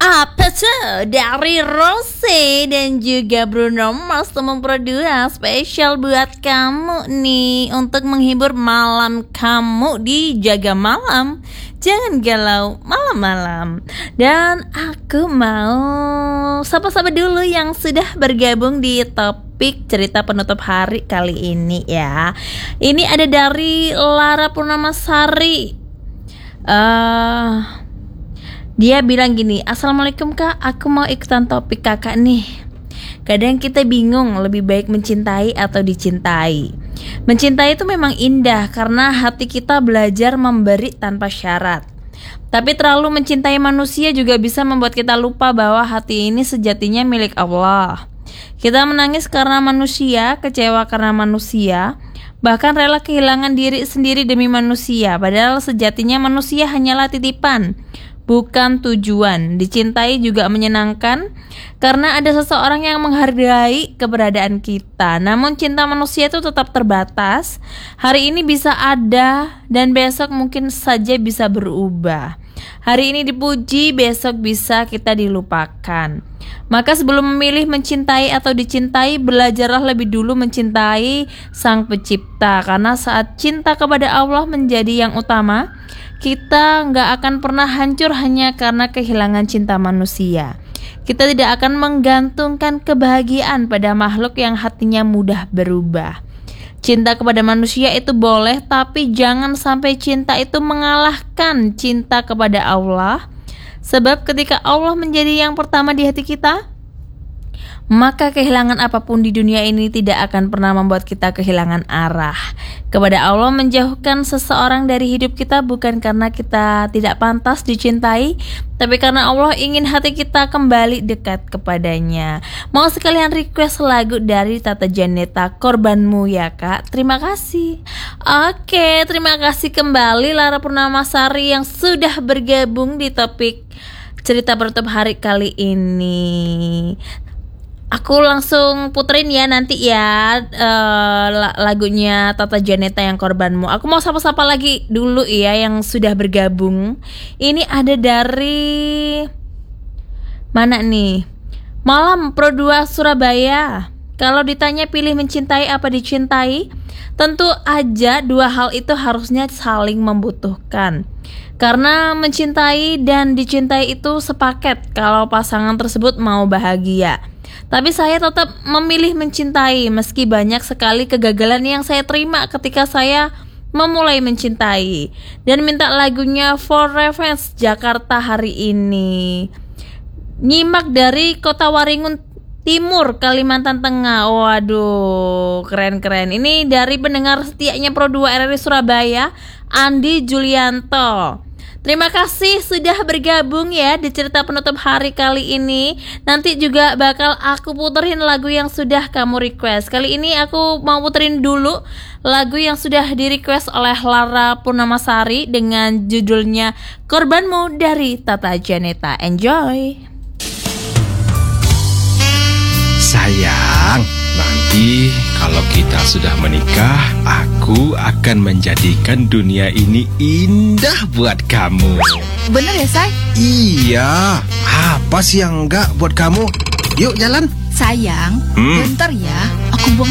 Apa tuh? Dari Rose dan juga Bruno Mars memproduksi spesial buat kamu nih, untuk menghibur malam kamu di Jaga Malam. Jangan galau malam-malam. Dan aku mau sapa-sapa dulu yang sudah bergabung di topik cerita penutup hari kali ini ya. Ini ada dari Lara Purnamasari. Dia bilang gini, "Assalamualaikum kak, aku mau ikutan topik kakak nih. Kadang kita bingung lebih baik mencintai atau dicintai. Mencintai itu memang indah karena hati kita belajar memberi tanpa syarat. Tapi terlalu mencintai manusia juga bisa membuat kita lupa bahwa hati ini sejatinya milik Allah. Kita menangis karena manusia, kecewa karena manusia, bahkan rela kehilangan diri sendiri demi manusia. Padahal sejatinya manusia hanyalah titipan, bukan tujuan. Dicintai juga menyenangkan karena ada seseorang yang menghargai keberadaan kita. Namun cinta manusia itu tetap terbatas. Hari ini bisa ada dan besok mungkin saja bisa berubah. Hari ini dipuji, besok bisa kita dilupakan. Maka sebelum memilih mencintai atau dicintai, belajarlah lebih dulu mencintai Sang Pencipta. Karena saat cinta kepada Allah menjadi yang utama, kita gak akan pernah hancur hanya karena kehilangan cinta manusia. Kita tidak akan menggantungkan kebahagiaan pada makhluk yang hatinya mudah berubah. Cinta kepada manusia itu boleh, tapi jangan sampai cinta itu mengalahkan cinta kepada Allah. Sebab ketika Allah menjadi yang pertama di hati kita, maka kehilangan apapun di dunia ini tidak akan pernah membuat kita kehilangan arah. Kepada Allah menjauhkan seseorang dari hidup kita bukan karena kita tidak pantas dicintai, tapi karena Allah ingin hati kita kembali dekat kepadanya. Mau sekalian request lagu dari Tata Janeta, Korbanmu ya kak. Terima kasih. Oke, terima kasih kembali Lara Purnamasari yang sudah bergabung di topik cerita penutup hari kali ini. Aku langsung puterin ya nanti ya lagunya Tata Janeta yang Korbanmu. Aku mau sapa-sapa lagi dulu ya yang sudah bergabung. Ini ada dari mana nih? Malam Pro 2 Surabaya. Kalau ditanya pilih mencintai apa dicintai, tentu aja dua hal itu harusnya saling membutuhkan. Karena mencintai dan dicintai itu sepaket kalau pasangan tersebut mau bahagia. Tapi saya tetap memilih mencintai meski banyak sekali kegagalan yang saya terima ketika saya memulai mencintai. Dan minta lagunya For Revenge Jakarta hari ini. Nyimak dari Kota Waringin Timur, Kalimantan Tengah. Waduh, keren-keren. Ini dari pendengar setianya Pro 2 RRI Surabaya, Andi Julianto. Terima kasih sudah bergabung ya di cerita penutup hari kali ini. Nanti juga bakal aku puterin lagu yang sudah kamu request. Kali ini aku mau puterin dulu lagu yang sudah di request oleh Lara Purnamasari dengan judulnya Korbanmu dari Tata Janeta. Enjoy. Sayang, nanti kalau kita sudah menikah, aku akan menjadikan dunia ini indah buat kamu. Bener ya, Say? Iya, apa sih yang enggak buat kamu? Yuk jalan. Sayang, bentar ya, aku buang